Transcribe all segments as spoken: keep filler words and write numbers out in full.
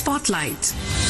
Spotlight.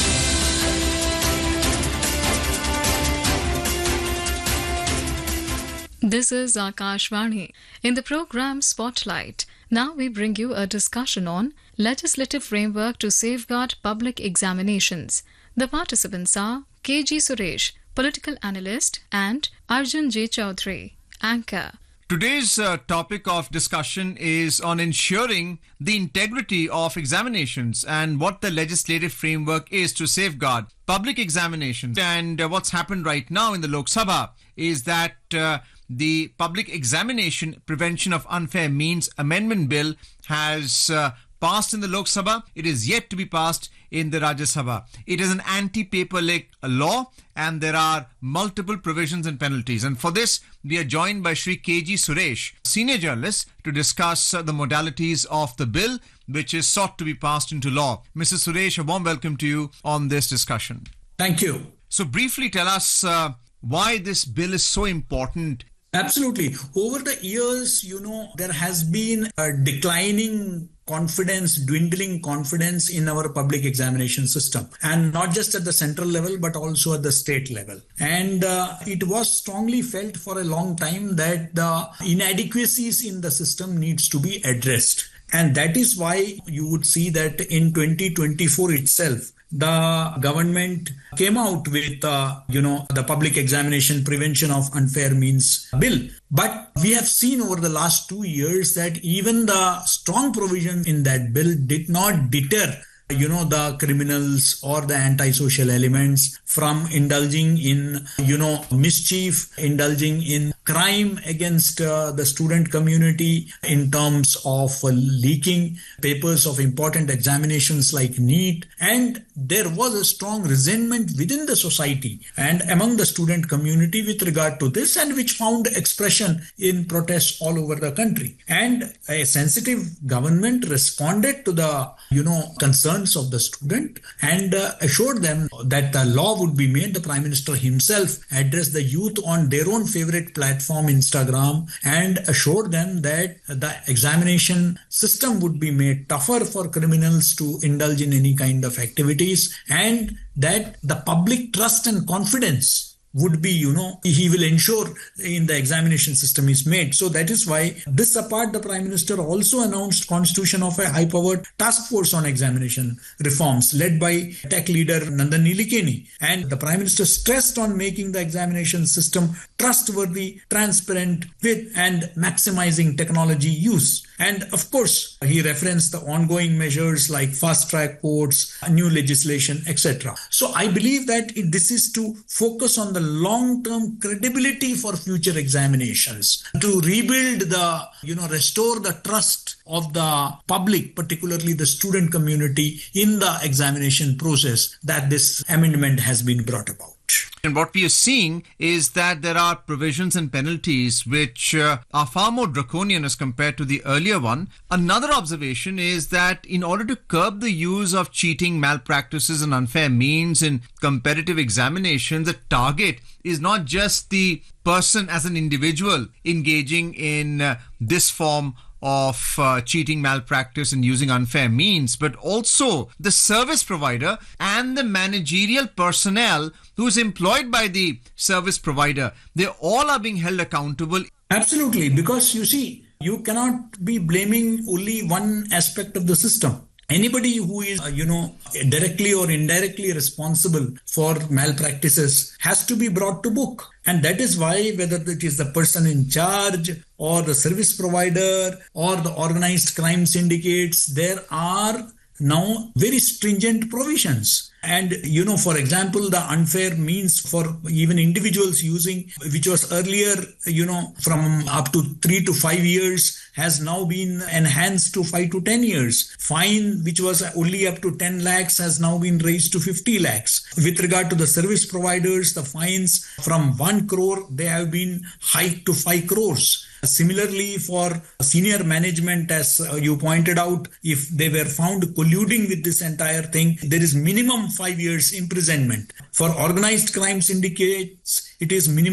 This is Akashvani. In the program Spotlight, now we bring you a discussion on legislative framework to safeguard public examinations. The participants are K G Suresh, political analyst, and Arjun J. Chaudhary, anchor. Today's uh, topic of discussion is on ensuring the integrity of examinations and what the legislative framework is to safeguard public examinations. And uh, what's happened right now in the Lok Sabha is that uh, the Public Examination Prevention of Unfair Means Amendment Bill has uh, passed in the Lok Sabha. It is yet to be passed in the Rajya Sabha. It is an anti-paper like law, and there are multiple provisions and penalties. And for this, we are joined by Shri K G Suresh, senior journalist, to discuss uh, the modalities of the bill, which is sought to be passed into law. Mister Suresh, a warm welcome to you on this discussion. Thank you. So briefly tell us uh, why this bill is so important. Absolutely. Over the years, you know, there has been a declining confidence, dwindling confidence in our public examination system, and not just at the central level, but also at the state level. And uh, it was strongly felt for a long time that the inadequacies in the system needs to be addressed. And that is why you would see that in twenty twenty-four itself, the government came out with, uh, you know, the Public Examination Prevention of Unfair Means Bill. But we have seen over the last two years that even the strong provisions in that bill did not deter, you know, the criminals or the antisocial elements from indulging in, you know, mischief, indulging in crime against uh, the student community in terms of uh, leaking papers of important examinations like NEET. And there was a strong resentment within the society and among the student community with regard to this, and which found expression in protests all over the country. And a sensitive government responded to the, you know, concerns of the student and uh, assured them that the law would be made. The Prime Minister himself addressed the youth on their own favorite platform, Instagram, and assured them that the examination system would be made tougher for criminals to indulge in any kind of activities, and that the public trust and confidence would be, you know, he will ensure in the examination system is made. So that is why this apart, the Prime Minister also announced constitution of a high-powered task force on examination reforms led by tech leader Nandan Nilekani. And the Prime Minister stressed on making the examination system trustworthy, transparent, with and maximizing technology use. And of course, he referenced the ongoing measures like fast-track courts, new legislation, et cetera. So I believe that it, this is to focus on the long-term credibility for future examinations, to rebuild the, you know, restore the trust of the public, particularly the student community, in the examination process that this amendment has been brought about. And what we are seeing is that there are provisions and penalties which uh, are far more draconian as compared to the earlier one. Another observation is that in order to curb the use of cheating, malpractices and unfair means in competitive examinations, the target is not just the person as an individual engaging in uh, this form of uh, cheating, malpractice and using unfair means, but also the service provider and the managerial personnel who's employed by the service provider. They all are being held accountable. Absolutely, because you see, you cannot be blaming only one aspect of the system. Anybody who is, uh, you know, directly or indirectly responsible for malpractices has to be brought to book. And that is why, whether it is the person in charge or the service provider or the organized crime syndicates, there are now very stringent provisions. And, you know, for example, the unfair means for even individuals using, which was earlier, you know, from up to three to five years, has now been enhanced to five to ten years. Fine, which was only up to ten lakhs, has now been raised to fifty lakhs. With regard to the service providers, the fines from one crore, they have been hiked to five crores. Similarly, for senior management, as you pointed out, if they were found colluding with this entire thing, there is minimum five years imprisonment. For organized crime syndicates, it is minimum